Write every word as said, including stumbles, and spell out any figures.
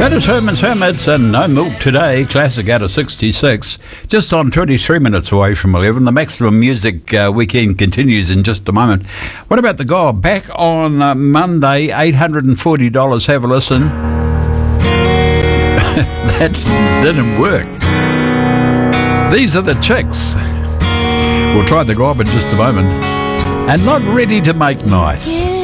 That is Herman's Hermits and No Milk Today, classic out of sixty-six. Just on twenty-three minutes away from eleven. The Maximum Music uh, Weekend continues in just a moment. What about the Gob? Back on uh, Monday, eight hundred forty dollars. Have a listen. That didn't work. These are the Chicks. We'll try the Gob in just a moment. And Not Ready to Make Nice.